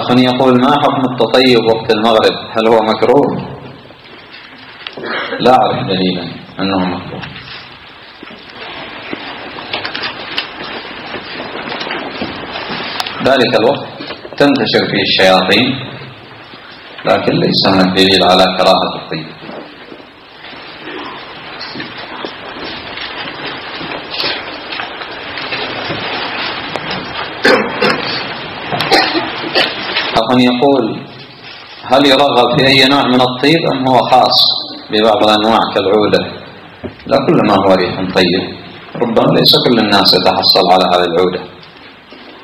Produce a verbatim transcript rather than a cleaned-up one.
أخ يقول: ما حكم التطيب وقت المغرب؟ هل هو مكروه؟ لا أعرف دليلا أنه مكروه. ذلك الوقت تنتشر فيه الشياطين، لكن ليس هناك دليل على كراهة الطيب. أخ يقول: هل يرغب في أي نوع من الطيب أم هو خاص ببعض الأنواع كالعودة؟ لا، كل ما هو ريح طيب، ربما ليس كل الناس يتحصل على هذه العودة.